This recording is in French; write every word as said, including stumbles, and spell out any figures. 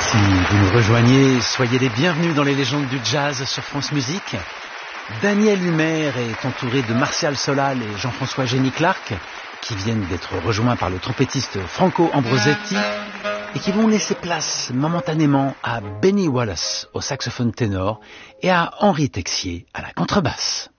Si vous nous rejoignez, soyez les bienvenus dans les légendes du jazz sur France Musique. Daniel Humer est entouré de Martial Solal et Jean-François Génie-Clark, qui viennent d'être rejoints par le trompettiste Franco Ambrosetti et qui vont laisser place momentanément à Benny Wallace au saxophone ténor et à Henri Texier à la contrebasse.